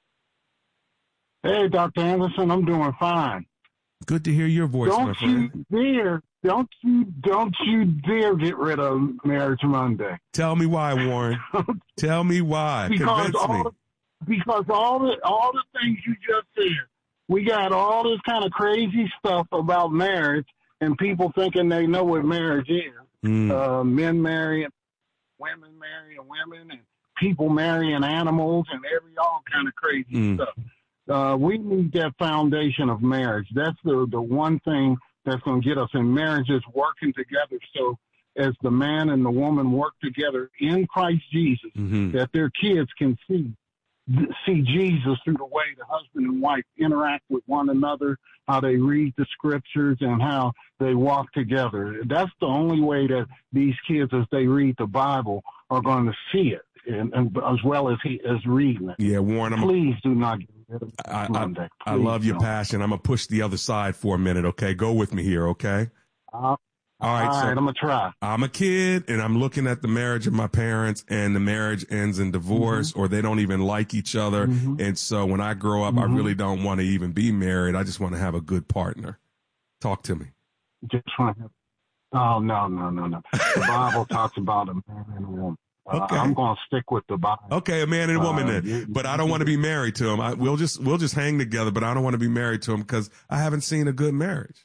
Hey, Doctor Anderson. I'm doing fine. Good to hear your voice, don't my friend. You dare, don't you don't you dare get rid of Marriage Monday. Tell me why, Warren. Tell me why. Because Convince all, me. Because all the all the things you just said. We got all this kind of crazy stuff about marriage and people thinking they know what marriage is. Mm. Uh, men marrying, women marrying women, and people marrying animals and every all kind of crazy Mm. stuff. Uh, we need that foundation of marriage. That's the, the one thing that's going to get us in marriage is working together. So as the man and the woman work together in Christ Jesus, Mm-hmm. that their kids can see see Jesus through the way the husband and wife interact with one another, how they read the scriptures, and how they walk together. That's the only way that these kids, as they read the Bible, are going to see it, and, and as well as he as reading it. Yeah, Warren, I'm, Please do not get rid of I, I, Monday. I Please love your don't. passion. I'm going to push the other side for a minute, okay? Go with me here, okay? Uh, All right, all so right, I'm going to try. I'm a kid, and I'm looking at the marriage of my parents, and the marriage ends in divorce, Mm-hmm. or they don't even like each other. Mhm. And so when I grow up, Mhm. I really don't want to even be married. I just want to have a good partner. Talk to me. Just trying to. Oh, no, no, no, no. The Bible talks about a man and a woman. Uh, Okay. I'm going to stick with the Bible. Okay, a man and a woman Uh, then. you- But I don't want to be married to him. I, we'll just we'll just hang together, but I don't want to be married to him because I haven't seen a good marriage.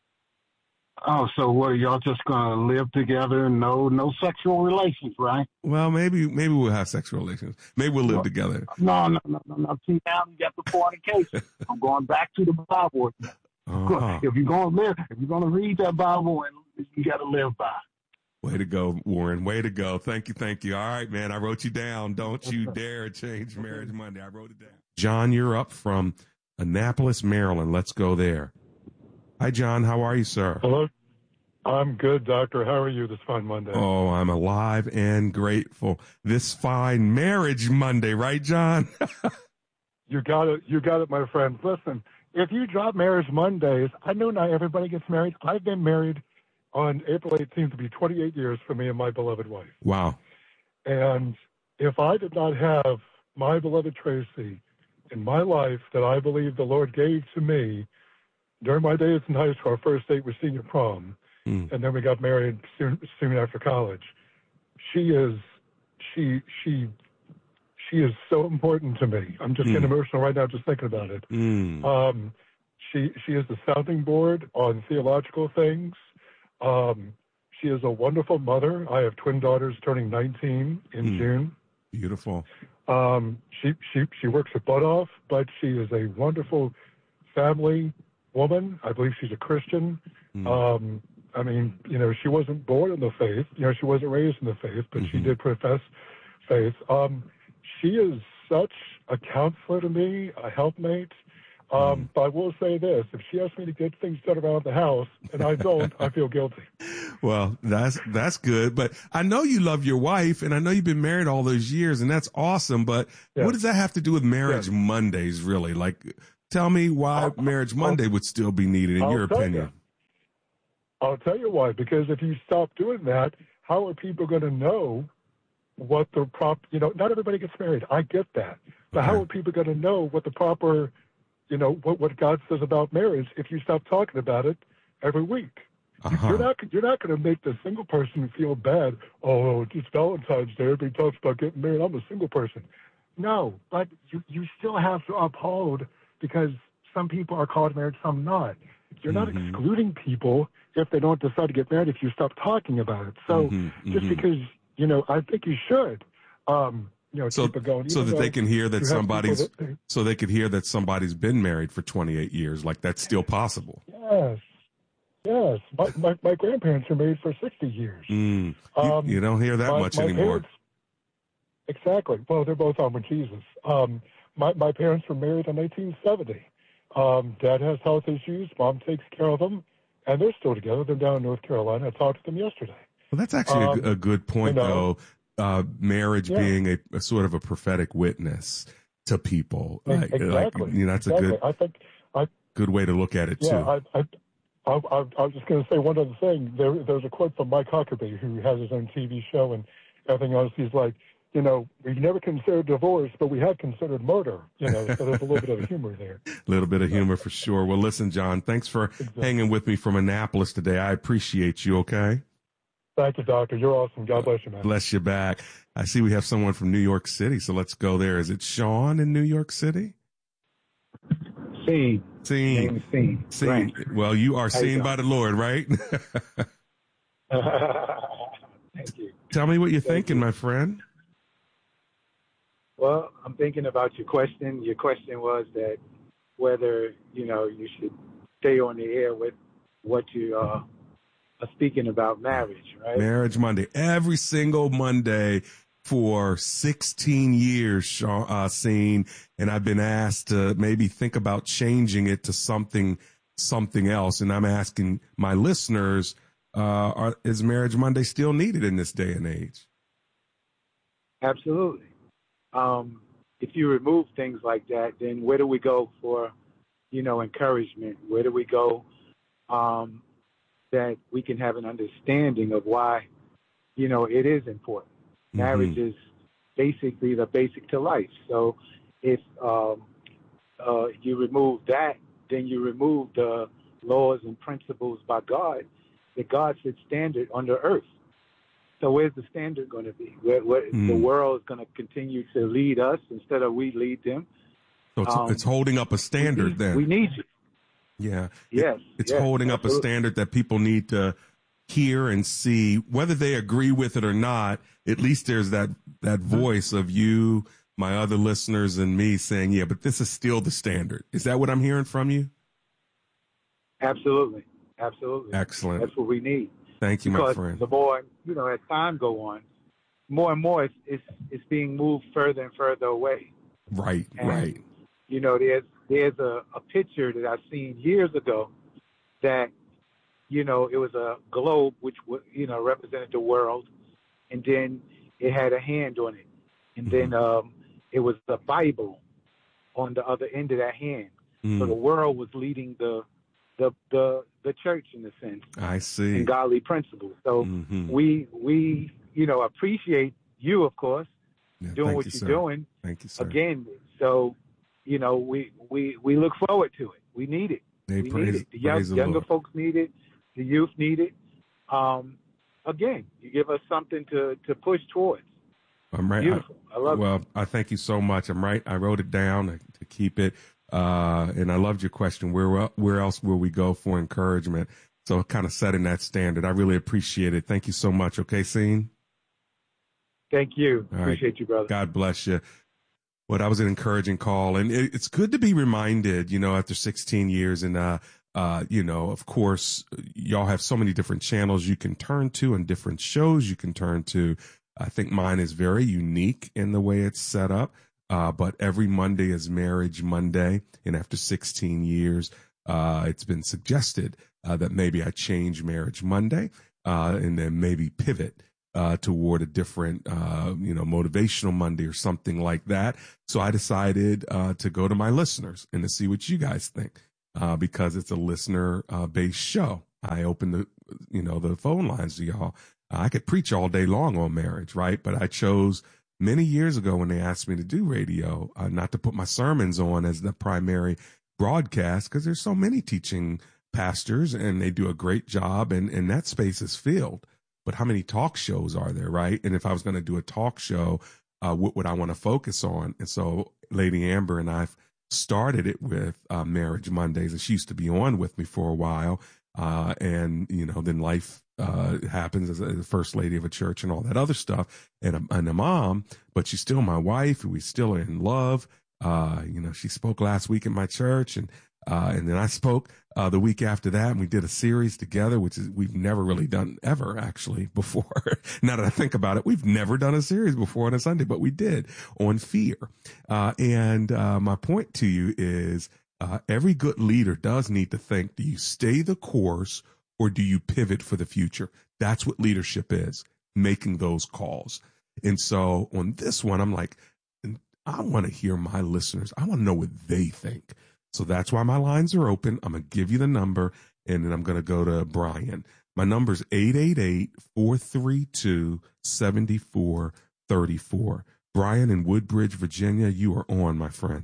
Oh, so what, y'all just going to live together and no, no sexual relations, right? Well, maybe maybe we'll have sexual relations. Maybe we'll live Well, together. No, no, no, no, no. See, now you got the fornication. I'm going back to the Bible. Uh-huh. If you're going to live, if you're going to read that Bible, and you got to live by it. Way to go, Warren. Way to go. Thank you, thank you. All right, man. I wrote you down. Don't you dare change Marriage Monday. I wrote it down. John, you're up from Annapolis, Maryland. Let's go there. Hi, John. How are you, sir? Hello. I'm good, Doctor. How are you this fine Monday? Oh, I'm alive and grateful. This fine Marriage Monday, right, John? You got it. You got it, my friend. Listen, if you drop Marriage Mondays, I know not everybody gets married. I've been married on April eighteenth to be twenty-eight years for me and my beloved wife. Wow. And if I did not have my beloved Tracy in my life that I believe the Lord gave to me during my days in high school, our first date was senior prom, Mm. and then we got married soon, soon after college. she is she she she is so important to me. I'm just Mm. getting emotional right now just thinking about it. Mm. Um, she she is the sounding board on theological things. Um, she is a wonderful mother. I have twin daughters turning nineteen in Mm. June. Beautiful. Um, she she she works her butt off, but she is a wonderful family woman. I believe she's a Christian. Mm. Um, I mean, you know, she wasn't born in the faith. You know, she wasn't raised in the faith, but Mm-hmm. she did profess faith. Um, she is such a counselor to me, a helpmate. Um, Mm. But I will say this: if she asks me to get things done around the house and I don't, I feel guilty. Well, that's that's good. But I know you love your wife, and I know you've been married all those years, and that's awesome. But Yeah. what does that have to do with Marriage Yeah. Mondays, really? Like, tell me why Marriage Monday would still be needed, in I'll your tell opinion. you. I'll tell you why. Because if you stop doing that, how are people going to know what the prop? You know, not everybody gets married. I get that, but how are people going to know what the proper, you know, what what God says about marriage if you stop talking about it every week? Uh-huh. You're not you're not going to make the single person feel bad. Oh, it's Valentine's Day. Everybody talks about getting married. I'm a single person. No, but you you still have to uphold, because some people are called married, some not. You're not Mhm. excluding people if they don't decide to get married if you stop talking about it. So Mhm, just mhm. because, you know, I think you should, um, you know, So, keep it going. so even that they though can hear you that have people somebody's, that- so they could hear that somebody's been married for twenty-eight years. Like, that's still possible. Yes, yes. My, my, my grandparents were married for sixty years. Mm. You, Um, you don't hear that my- much my anymore. parents- Exactly. Well, they're both on with Jesus. Um, my, my parents were married in nineteen seventy. Um, Dad has health issues. Mom takes care of them, and they're still together. They're down in North Carolina. I talked to them yesterday. Well, that's actually a Um, g- a, good point, you know, though. Uh, marriage Yeah. being a, a sort of a prophetic witness to people. Ex- Like, exactly. like, you know, that's exactly. a good I think I good way to look at it, Yeah, too. I, I, I, I, I was just going to say one other thing. There, there's a quote from Mike Huckabee, who has his own T V show and everything else. He's like, you know, we've never considered divorce, but we have considered murder. You know, so there's a little bit of humor there. A little bit of humor for sure. Well, listen, John, thanks for hanging with me from Annapolis today. I appreciate you, okay? Thank you, Doctor. You're awesome. God bless you, man. Bless you back. I see we have someone from New York City, so let's go there. Is it Sean in New York City? Seen. Seen. Name is Seen. Seen. Right. Well, you are How you seen doing? by the Lord, right? Thank you. Tell me what you're thinking, my friend. Well, I'm thinking about your question. Your question was that whether, you know, you should stay on the air with what you uh, are speaking about marriage, right? Marriage Monday. Every single Monday for sixteen years, Sean, uh, seen, and I've been asked to maybe think about changing it to something, something else. And I'm asking my listeners, uh, are, is Marriage Monday still needed in this day and age? Absolutely. Um, if you remove things like that, then where do we go for, you know, encouragement? Where do we go um, that we can have an understanding of why, you know, it is important? Mm-hmm. Marriage is basically the basic to life. So if um, uh, you remove that, then you remove the laws and principles by God that God set standard on the earth. So where's the standard going to be? Where, where Mm. the world is going to continue to lead us instead of we lead them. So it's, Um, it's holding up a standard we need, then. We need you. Yeah. Yes. It- it's yes, holding up a absolutely. standard that people need to hear and see, whether they agree with it or not. At least there's that, that voice of you, my other listeners, and me saying, yeah, but this is still the standard. Is that what I'm hearing from you? Absolutely. Absolutely. Excellent. That's what we need. Thank you, my Because friend. the more, you know, as time go on, more and more it's, it's, it's being moved further and further away. Right, And, right. You know, there's there's a, a picture that I've seen years ago that, you know, it was a globe which, w- you know, represented the world, and then it had a hand on it. And Mm-hmm. then um, it was the Bible on the other end of that hand. Mm. So the world was leading the the the, the church in a sense, I see. and godly principles. So Mhm. we we you know appreciate you, of course, Yeah, doing thank what you, you're sir. doing. Thank you, sir. Again, so you know we, we we look forward to it. We need it. Hey, we praise- need it. The young, praise the younger Lord. folks need it. The youth need it. Um, again, you give us something to, to push towards. I'm right. Beautiful. I, I love well, it. I thank you so much. I'm right. I wrote it down to keep it. Uh, and I loved your question. Where, where else will we go for encouragement? So kind of setting that standard. I really appreciate it. Thank you so much. Okay, Scene? Thank you. All Appreciate right. you, brother. God bless you. Well, that was an encouraging call. And it, it's good to be reminded, you know, after sixteen years and, uh, uh, you know, of course, y'all have so many different channels you can turn to and different shows you can turn to. I think mine is very unique in the way it's set up. Uh, but every Monday is Marriage Monday. And after sixteen years, uh, it's been suggested uh, that maybe I change Marriage Monday uh, and then maybe pivot uh, toward a different, uh, you know, Motivational Monday or something like that. So I decided uh, to go to my listeners and to see what you guys think uh, because it's a listener uh, based show. I opened the, you know, the phone lines to y'all. I could preach all day long on marriage, right? But I chose many years ago when they asked me to do radio, uh, not to put my sermons on as the primary broadcast, because there's so many teaching pastors and they do a great job and, and that space is filled. But how many talk shows are there, right? And if I was going to do a talk show, uh, what would I want to focus on? And so Lady Amber and I've started it with uh, Marriage Mondays, and she used to be on with me for a while. Uh, and, you know, then life uh, happens as a, as a first lady of a church and all that other stuff and a, and a mom, but she's still my wife and we still are in love. Uh, you know, she spoke last week in my church and, uh, and then I spoke uh, the week after that and we did a series together, which is we've never really done ever actually before. Now that I think about it, we've never done a series before on a Sunday, but we did on fear. Uh, and uh, my point to you is, Uh, every good leader does need to think, do you stay the course or do you pivot for the future? That's what leadership is, making those calls. And so on this one, I'm like, I want to hear my listeners. I want to know what they think. So that's why my lines are open. I'm going to give you the number and then I'm going to go to Brian. My number is eight eight eight, four three two, seven four three four. Brian in Woodbridge, Virginia, you are on, my friend.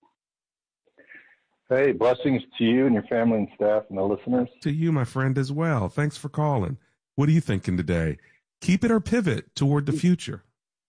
Hey, blessings to you and your family and staff and the listeners. To you, my friend, as well. Thanks for calling. What are you thinking today? Keep it or pivot toward the future?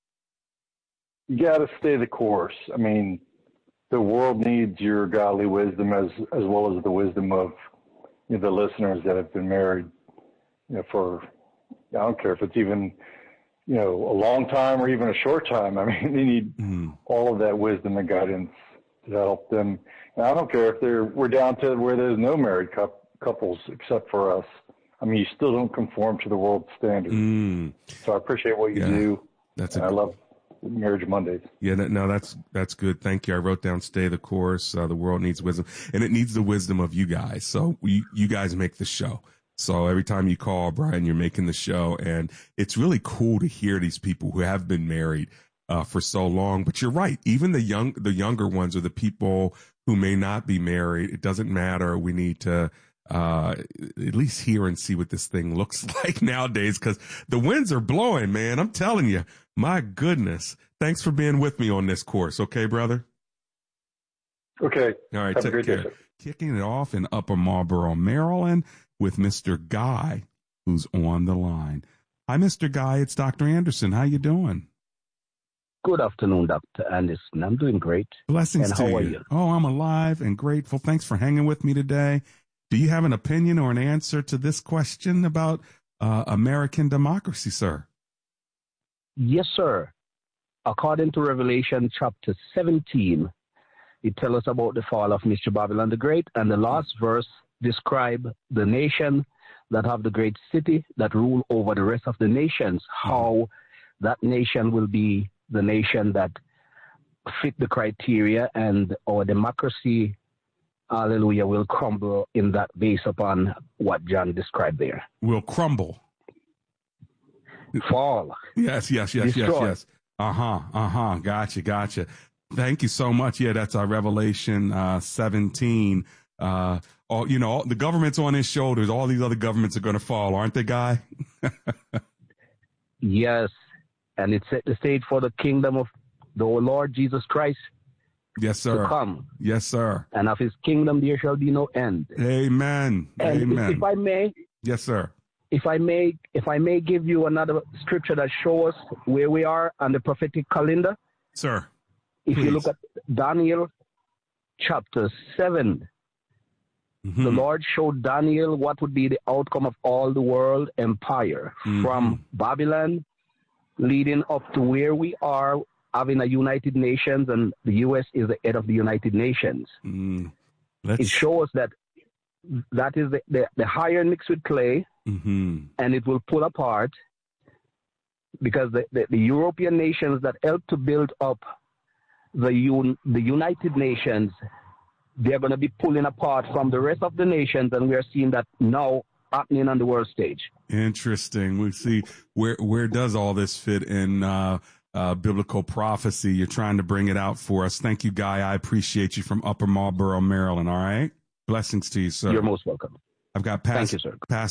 You got to stay the course. I mean, the world needs your godly wisdom as as well as the wisdom of you know, the listeners that have been married you know, for, I don't care if it's even, you know, a long time or even a short time. I mean, they need mm. all of that wisdom and guidance to help them. And I don't care if they're we're down to where there's no married couples except for us. I mean, you still don't conform to the world's standards. Mm. So I appreciate what you yeah, do. That's and a, I love Marriage Mondays. Yeah, that, no, that's that's good. Thank you. I wrote down stay the course. Uh, the world needs wisdom, and it needs the wisdom of you guys. So we, you guys make the show. So every time you call, Brian, you're making the show, and it's really cool to hear these people who have been married uh, for so long. But you're right. Even the young, the younger ones, or the people who may not be married, it doesn't matter. We need to uh at least hear and see what this thing looks like nowadays, because the winds are blowing, man. I'm telling you, my goodness. Thanks for being with me on this course. Okay, brother? Okay. All right, Have take a great care. Day, Kicking it off in Upper Marlboro, Maryland, with Mister Guy, who's on the line. Hi, Mister Guy. It's Doctor Anderson. How you doing? Good afternoon, Doctor Anderson. I'm doing great. Blessings and to how you. are you? Oh, I'm alive and grateful. Thanks for hanging with me today. Do you have an opinion or an answer to this question about uh, American democracy, sir? Yes, sir. According to Revelation chapter seventeen, it tells us about the fall of Mister Babylon the Great, and the last verse describe the nation that have the great city that rule over the rest of the nations, how that nation will be the nation that fit the criteria, and our democracy, hallelujah, will crumble in that based upon what John described there. Will crumble. Fall. Yes, yes, yes, Destroy. yes, yes. Uh-huh, uh-huh. Gotcha, gotcha. Thank you so much. Yeah, that's our Revelation uh, seventeen. Uh, all, you know, all, the government's on his shoulders. All these other governments are going to fall, aren't they, Guy? Yes. And it set the stage for the kingdom of the Lord Jesus Christ. Yes, sir. To come. Yes, sir. And of his kingdom there shall be no end. Amen. And Amen. If, if I may. Yes, sir. if I may, if I may give you another scripture that shows us where we are on the prophetic calendar. Sir, if please. you look at Daniel chapter seven, mm-hmm. the Lord showed Daniel what would be the outcome of all the world empire mm-hmm. from Babylon leading up to where we are, having a United Nations, and the U S is the head of the United Nations. Mm. It shows that that is the, the, the iron mixed with clay, mm-hmm. and it will pull apart because the, the, the European nations that helped to build up the un, the United Nations, they're going to be pulling apart from the rest of the nations, and we are seeing that now happening on the world stage. Interesting. We see where where does all this fit in uh, uh, biblical prophecy? You're trying to bring it out for us. Thank you, Guy. I appreciate you from Upper Marlboro, Maryland. All right. Blessings to you, sir. You're most welcome. I've got Pastor, Thank you, sir. Pastor